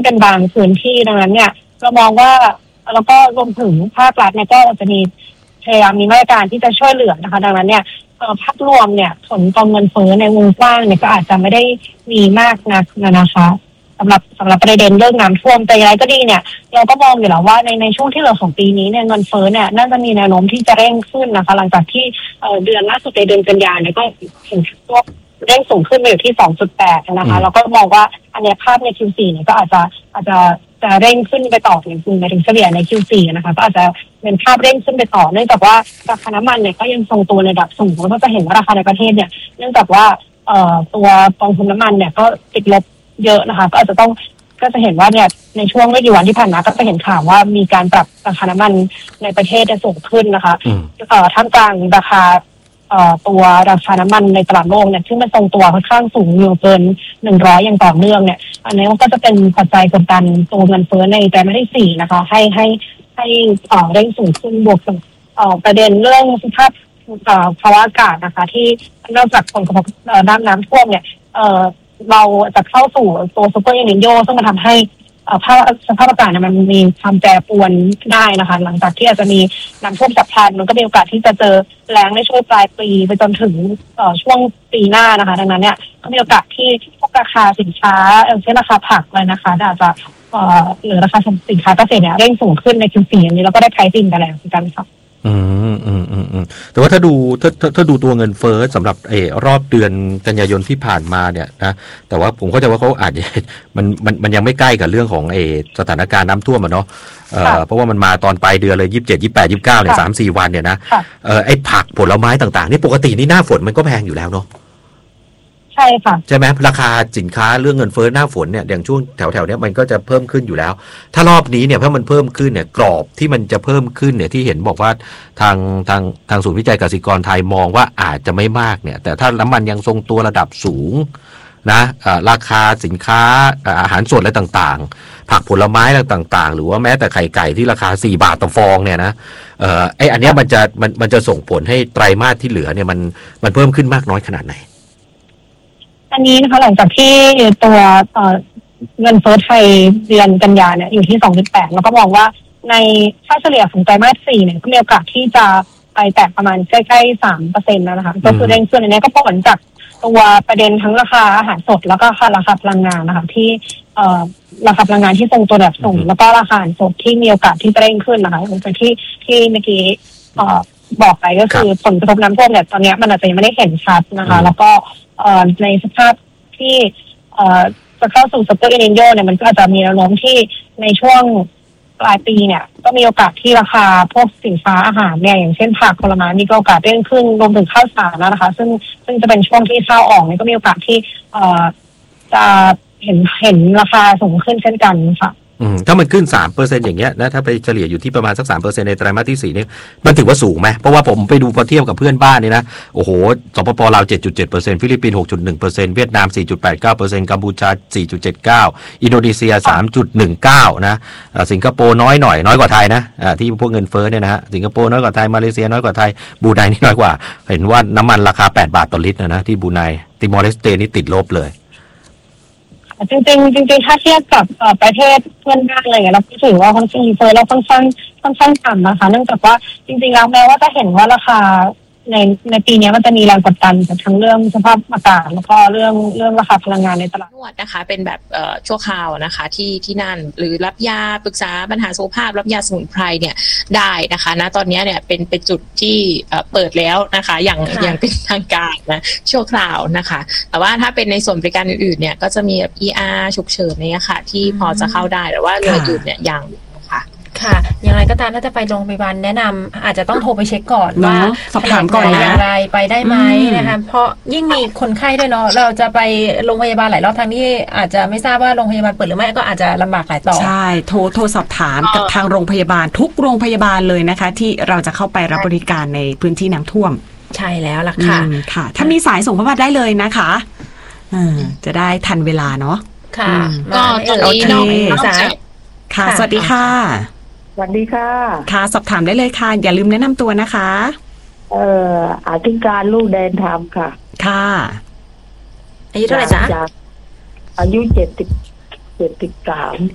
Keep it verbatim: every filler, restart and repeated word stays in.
เป็นบางพื้นที่ดังนั้นเนี่ยเรามองว่าแล้วก็รวมถึงภาครัฐเนี่ยก็จะมีพยายามมีมาตรการที่จะช่วยเหลือนะคะดังนั้นเนี่ยภาพรวมเนี่ยผลต่อเงินเฟ้อในวงกว้างเนี่ยก็อาจจะไม่ได้มีมากนักนะคะสำหรับสำหรับประเด็นเรื่องน้ำท่วมแต่อย่างไรก็ดีเนี่ยเราก็มองอยู่แล้วว่าในในช่วงที่เหลือของปีนี้เนี่ยเงินเฟ้อเนี่ยน่าจะมีแนวโน้มที่จะเร่งขึ้นนะคะหลังจากที่เดือนล่าสุดในเดือนกันยายนเนี่ยก็เห็นตัวเร่งสูงขึ้นไปอยู่ที่ สองจุดแปด นะคะแล้วก็มองว่าอันนี้ภาพใน คิว โฟร์ เนี่ยก็อาจจะอาจจะจะเร่งขึ้นไปต่ออย่างในถึงเฉลี่ยใน คิว โฟร์ นะคะก็อาจจะเป็นภาพเร่งขึ้นไปต่อเนื่องจากว่าราคาน้ำมันเนี่ยก็ยังทรงตัวในระดับสูงแล้วก็จะเห็นว่าราคาในประเทศเนี่ยเนื่องจากว่าเอ่อตัวกองทุนน้ำมันเนี่ยก็ติดลบเยอะนะคะก็อาจจะต้องก็จะเห็นว่าเนี่ยในช่วงไม่กี่วันที่ผ่านมาก็จะเห็นข่าวว่ามีการปรับราคาน้ำมันในประเทศจะสูงขึ้นนะคะเอ่อท่ามกลางราคาเอ่อตัวราคาน้ำมันในตลาดโลกเนี่ยที่มันทรงตัวค่อนข้างสูงอยู่เกินหนึ่งร้อยอย่างต่อเนื่องเนี่ยอันนี้ก็จะเป็นปัจจัยกดดันตัวเงินเฟ้อในไตรมาสที่สี่นะคะให้ให้ให้เอ่อเร่งสูงขึ้นบวกกับเอ่อประเด็นเรื่องสภาพเอ่อภาวะอากาศนะคะที่นอกจากผลกระทบด้านน้ำท่วมเนี่ยเอ่อเราจะเข้าสู่ตัวซูเปอร์เอลนิโญซึ่งมันทำให้ภาพสภาพอากาศเนี่ยมันมีความแปรปรวนได้นะคะหลังจากที่อาจจะมีน้ำท่วมฉับพลันมันก็มีโอกาสที่จะเจอแล้งในช่วงปลายปีไปจนถึงช่วงปีหน้านะคะดังนั้นเนี่ยก็มีโอกาสที่พวกราคาสินค้าเช่นราคาผักเลยนะคะอาจจะหรือราคาสินค้าเกษตรเนี่ยเร่งสูงขึ้นใน คิว โฟร์ อันนี้เราก็ได้ไพรซิ่งกันแล้วเหมือนกันค่ะอืมอืมอืมอืมแต่ว่าถ้าดูถ้าถ้าถ้าดูตัวเงินเฟ้อสำหรับเออรอบเดือนกันยายนที่ผ่านมาเนี่ยนะแต่ว่าผมเข้าใจว่าเขาอาจจะมันมันมันยังไม่ใกล้กับเรื่องของเออสถานการณ์น้ำท่วมอ่ะเนาะเอ่อเพราะว่ามันมาตอนปลายเดือนเลยยี่สิบเจ็ด ยี่สิบแปด ยี่สิบเก้าเนี่ย สามสี่ วันเนี่ยนะเออไอ้ผักผลไม้ต่างๆนี่ปกตินี่หน้าฝนมันก็แพงอยู่แล้วเนาะใช่ค่ะใช่ไหมราคาสินค้าเรื่องเงินเฟ้อหน้าฝนเนี่ยอย่างช่วงแถวๆเนี้ยมันก็จะเพิ่มขึ้นอยู่แล้วถ้ารอบนี้เนี่ยถ้ามันเพิ่มขึ้นเนี่ยกรอบที่มันจะเพิ่มขึ้นเนี่ยที่เห็นบอกว่าทางทางทางศูนย์วิจัยเกษตรกรไทยมองว่าอาจจะไม่มากเนี่ยแต่ถ้าน้ำมันยังทรงตัวระดับสูงนะราคาสินค้าอาหารสดอะไรต่างๆผักผลไม้อะไรต่างๆหรือว่าแม้แต่ไข่ไก่ที่ราคาสี่บาทต่อฟองเนี่ยนะเอ่อไอ้อันเนี้ยมันจะมันมันจะส่งผลให้ไตรมาสที่เหลือเนี่ยมันมันเพิ่มขึ้นมากน้อยขนาดไหนอันนี้นะคะหลังจากที่ตัวเงินเฟ้อไทยเดือนกันยาเนี่ยอยู่ที่ สองจุดแปด แล้วก็มองว่าในค่าเฉลี่ยของไตรมาสสี่เนี่ยก็มีโอกาสที่จะไปแตะประมาณใกล้ๆ สามเปอร์เซ็นต์ แล้วนะคะก็คือเร่งส่วนอันนี้ก็ผลจากตัวประเด็นทั้งราคาอาหารสดแล้วก็ราคาพลังงานนะคะที่ราคาพลังงานที่ทรงตัวแบบสูงแล้วก็ราคาอาหารสดที่มีโอกาสที่จะเร่งขึ้นนะคะอย่างที่ที่เมื่อกี้บอกไปก็คือผลกระทบน้ำท่วมเนี่ยตอนนี้มันอาจจะยังไม่ได้เห็นชัดนะคะแล้วก็ในสภาพที่จะเข้าสู่ซูเปอร์เอลนิโญเนี่ยมันก็อาจจะมีแนวโน้มที่ในช่วงปลายปีเนี่ยก็มีโอกาสที่ราคาพวกสินค้าอาหารเนี่ยอย่างเช่นผักผลไม้มีโอกาสเร่งขึ้นรวมถึงข้าวสารนะคะซึ่งซึ่งจะเป็นช่วงที่ข้าวออกเนี่ยก็มีโอกาสที่จะเห็นเห็นราคาสูงขึ้นเช่นกันค่ะอืมถ้ามันขึ้น สามเปอร์เซ็นต์ อย่างเงี้ยนะถ้าไปเฉลี่ยอยู่ที่ประมาณสัก สามเปอร์เซ็นต์ ในไตรมาสที่สี่นี่มันถือว่าสูงไหมเพราะว่าผมไปดูพอเทียบกับเพื่อนบ้านนี่นะโอ้โหสปป.ลาว เจ็ดจุดเจ็ดเปอร์เซ็นต์ ฟิลิปปินส์ หกจุดหนึ่งเปอร์เซ็นต์ เวียดนาม สี่จุดแปดเก้าเปอร์เซ็นต์ กัมพูชา สี่จุดเจ็ดเก้า อินโดนีเซีย สามจุดหนึ่งเก้า นะสิงคโปร์น้อยหน่อยน้อยกว่าไทยนะอ่าที่พวกเงินเฟ้อเนี่ยนะฮะสิงคโปร์น้อยกว่าไทยมาเลเซียน้อยกว่าไทยบรูไนนี่น้อยกว่าเห็นว่าน้ำมันราคาแปดบาทต่อลิตรนะนะที่บรูไนติมอร์เลสเตนี่ติดลบเลยจริงๆจริงๆถ้าเทียบกับประเทศเพื่อนบ้านอะไรอย่างเงี้ยเราถือว่าค่อนข้างเฟ้อเราค่อนข้างค่อนข้างต่ำนะคะเนื่องจากว่าจริงๆแล้วแม้ว่าจะเห็นว่าราคาในในปีนี้มันจะมีแรงกดดันจากทั้งเรื่องสภาพอากาศแล้วก็เรื่องเรื่องราคาพลังงานในตลาดนวดนะคะเป็นแบบเอ่อชั่วคราวนะคะที่ที่นั่นหรือรับยาปรึกษาปัญหาสุขภาพรับยาสมุนไพรเนี่ยได้นะคะณตอนนี้เนี่ยเป็นเป็นจุดที่เอ่อเปิดแล้วนะคะอย่างอย่างเป็นทางการนะชั่วคราวนะคะแต่ว่าถ้าเป็นในส่วนบริการอื่นๆเนี่ยก็จะมีแบบ อี อาร์ ฉุกเฉินเนี่ยค่ะที่พอจะเข้าได้แต่ว่าเรืออื่นเนี่ยยังค่ะอย่างไรก็ตามถ้าจะไปโรงพยาบาลแนะนำอาจจะต้องโทรไปเช็คก่อนว่าสอบถามก่อนนะอย่างไรไปได้ไหมนะคะเพราะยิ่งมีคนไข้ด้วยเนาะเราจะไปโรงพยาบาลหลายรอบทางที่อาจจะไม่ทราบว่าโรงพยาบาลเปิดหรือไม่ก็อาจจะลำบากหลายต่อใช่โทรโทรสอบถามกับทางโรงพยาบาลทุกโรงพยาบาลเลยนะคะที่เราจะเข้าไปรับบริการในพื้นที่น้ำท่วมใช่แล้วล่ะค่ะค่ะถ้ามีสายส่งเข้ามาได้เลยนะคะจะได้ทันเวลาเนาะค่ะก็ตอนนี้น้องสายค่ะสวัสดีค่ะสวัสดีค่ะค่ะสอบถามได้เลยค่ะอย่าลืมแนะนำตัวนะคะเอ่ออธิการลูกแดนธรรมค่ะค่ะอายุเท่าไหร่จ๊ะอายุเจ็ดสิบเจ็ดสิบสาม